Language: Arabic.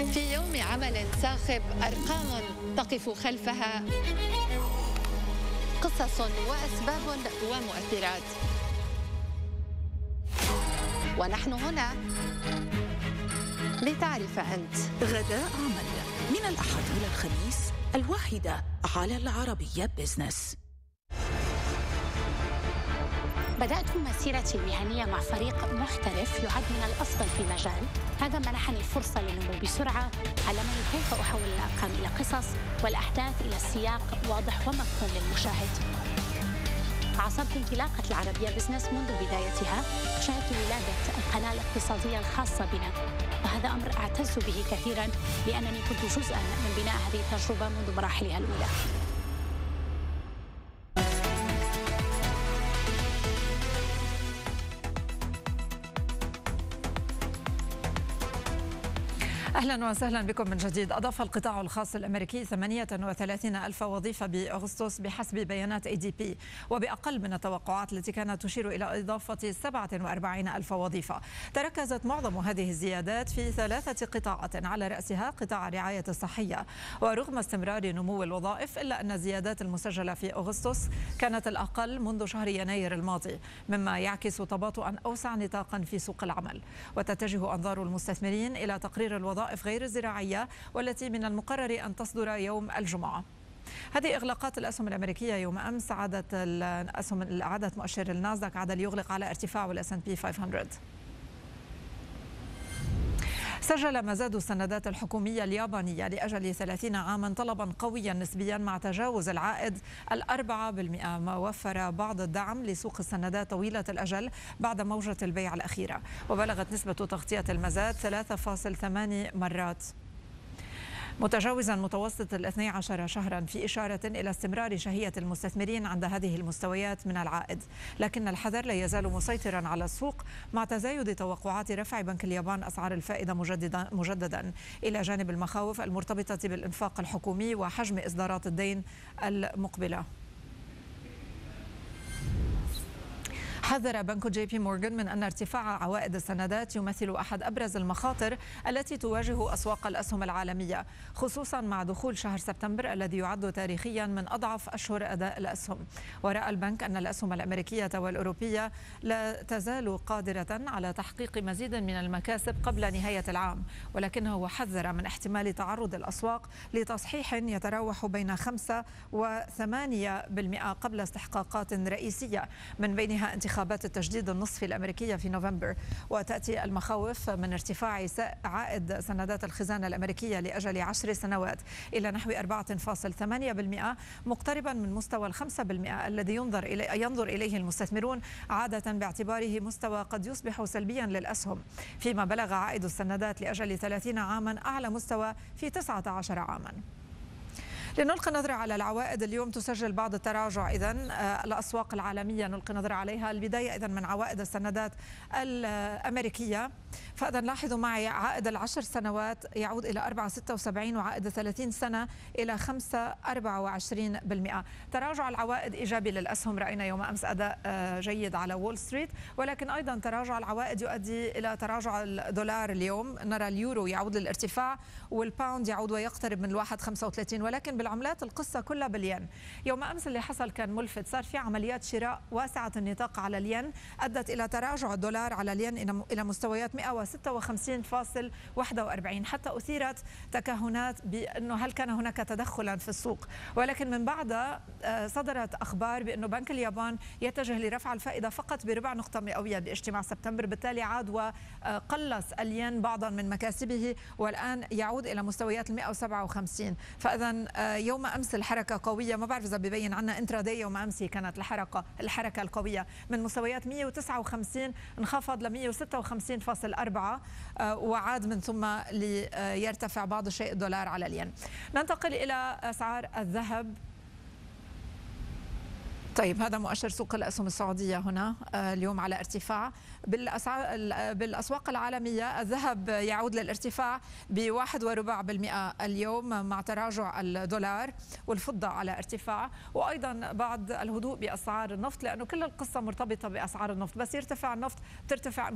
في يوم عمل صاخب أرقام تقف خلفها قصص وأسباب ومؤثرات، ونحن هنا لتعرف أنت. غداء عمل من الأحد إلى الخميس 1 على العربية بزنس. بدأت مسيرتي المهنية مع فريق محترف يعد من الأفضل في المجال. هذا منحني الفرصة للنمو بسرعة، علمني كيف أحول الأرقام إلى قصص والأحداث إلى سياق واضح ومفهوم للمشاهد. عاصرت انطلاقة العربية بزنس منذ بدايتها، شاهدت ولادة القناة الاقتصادية الخاصة بنا، وهذا أمر أعتز به كثيرا لأنني كنت جزءا من بناء هذه التجربة منذ مراحلها الأولى. أهلا وسهلا بكم من جديد. أضاف القطاع الخاص الأمريكي 38 ألف وظيفة بأغسطس بحسب بيانات ADP، وبأقل من التوقعات التي كانت تشير إلى إضافة 47 ألف وظيفة. تركزت معظم هذه الزيادات في 3 قطاعات، على رأسها قطاع الرعاية الصحية. ورغم استمرار نمو الوظائف إلا أن الزيادات المسجلة في أغسطس كانت الأقل منذ شهر يناير الماضي، مما يعكس تباطؤا أوسع نطاقا في سوق العمل. وتتجه أنظار المستثمرين إلى تقرير الوظائف غير الزراعية والتي من المقرر أن تصدر يوم الجمعة. هذه إغلاقات الأسهم الأمريكية يوم أمس. عادت مؤشر الناسداك عاد ليغلق على ارتفاع، والS&P 500. سجل مزاد السندات الحكومية اليابانية لأجل 30 عاما طلبا قويا نسبيا مع تجاوز العائد 4%، ما وفر بعض الدعم لسوق السندات طويلة الأجل بعد موجة البيع الأخيرة. وبلغت نسبة تغطية المزاد 3.8 مرات، متجاوزا متوسط 12 شهرا، في إشارة إلى استمرار شهية المستثمرين عند هذه المستويات من العائد. لكن الحذر لا يزال مسيطرا على السوق مع تزايد توقعات رفع بنك اليابان أسعار الفائدة مجددا، إلى جانب المخاوف المرتبطة بالإنفاق الحكومي وحجم إصدارات الدين المقبلة. حذر بنك جي بي مورغان من أن ارتفاع عوائد السندات يمثل أحد أبرز المخاطر التي تواجه أسواق الأسهم العالمية، خصوصا مع دخول شهر سبتمبر الذي يعد تاريخيا من أضعف أشهر أداء الأسهم. ورأى البنك أن الأسهم الأمريكية والأوروبية لا تزال قادرة على تحقيق مزيد من المكاسب قبل نهاية العام، ولكنه حذر من احتمال تعرض الأسواق لتصحيح يتراوح بين 5 و8% قبل استحقاقات رئيسية، من بينها انتخابات التجديد النصفي الأمريكية في نوفمبر. وتأتي المخاوف من ارتفاع عائد سندات الخزانة الأمريكية لأجل 10 سنوات إلى نحو 4.8%، مقتربا من مستوى 5% الذي ينظر إليه المستثمرون عادة باعتباره مستوى قد يصبح سلبيا للأسهم، فيما بلغ عائد السندات لأجل 30 عاما أعلى مستوى في 19 عاما. لنلقي نظرة على العوائد اليوم. تسجل بعض التراجع إذن الأسواق العالمية، نلقي نظرة عليها. البداية إذن من عوائد السندات الأمريكية، فإذا لاحظوا معي عائد 10 سنوات يعود إلى 4.76، وعائد 30 سنة إلى 5.24%. تراجع العوائد إيجابي للأسهم، رأينا يوم أمس أداء جيد على وول ستريت، ولكن أيضا تراجع العوائد يؤدي إلى تراجع الدولار. اليوم نرى اليورو يعود للارتفاع، والباوند يعود ويقترب من 1.35، ولكن بالعملات القصة كلها بالين. يوم أمس اللي حصل كان ملفت، صار في عمليات شراء واسعة النطاق على الين أدت إلى تراجع الدولار على الين إلى مستويات 156.41، حتى أثيرت تكهنات بأنه هل كان هناك تدخلا في السوق، ولكن من بعدها صدرت أخبار بأنه بنك اليابان يتجه لرفع الفائدة فقط بربع نقطة مئوية باجتماع سبتمبر، بالتالي عاد وقلص الين بعضا من مكاسبه، والآن يعود إلى مستويات 157. فإذا يوم أمس الحركة قوية، ما بعرف إذا ببين عنا انتراداي، يوم أمس كانت الحركة القوية من مستويات 159 انخفض ل 156.4، وعاد من ثم ليرتفع بعض الشيء الدولار على الين. ننتقل إلى أسعار الذهب. طيب، هذا مؤشر سوق الأسهم السعودية هنا اليوم على ارتفاع. بالأسواق العالمية الذهب يعود للارتفاع ب1.25% اليوم مع تراجع الدولار، والفضة على ارتفاع، وأيضا بعض الهدوء بأسعار النفط، لأنه كل القصة مرتبطة بأسعار النفط. بس يرتفع النفط ترتفع